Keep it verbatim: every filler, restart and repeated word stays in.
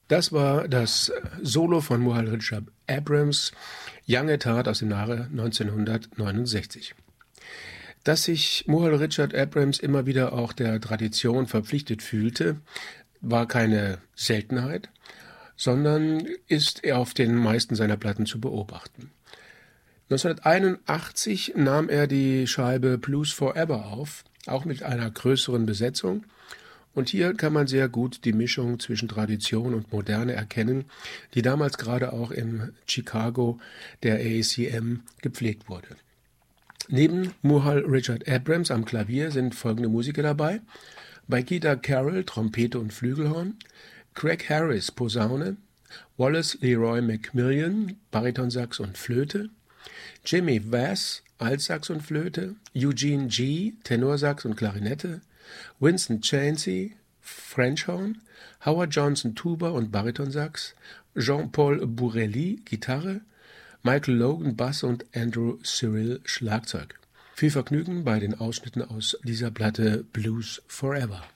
Das war das Solo von Muhal Richard Abrams, Young at Heart aus dem Jahre neunzehnhundertneunundsechzig. Dass sich Muhal Richard Abrams immer wieder auch der Tradition verpflichtet fühlte, war keine Seltenheit, sondern ist auf den meisten seiner Platten zu beobachten. neunzehnhunderteinundachtzig nahm er die Scheibe Blues Forever auf, auch mit einer größeren Besetzung. Und hier kann man sehr gut die Mischung zwischen Tradition und Moderne erkennen, die damals gerade auch in Chicago der A C M gepflegt wurde. Neben Muhal Richard Abrams am Klavier sind folgende Musiker dabei: Baikida Carroll, Trompete und Flügelhorn, Craig Harris, Posaune, Wallace Leroy McMillan, Baritonsax und Flöte, Jimmy Vass, Altsax und Flöte, Eugene G., Tenorsax und Klarinette, Winston Chansey, Frenchhorn, Howard Johnson, Tuba und Baritonsax, Jean-Paul Bourrelly, Gitarre, Michael Logan, Bass und Andrew Cyril, Schlagzeug. Viel Vergnügen bei den Ausschnitten aus dieser Platte Blues Forever.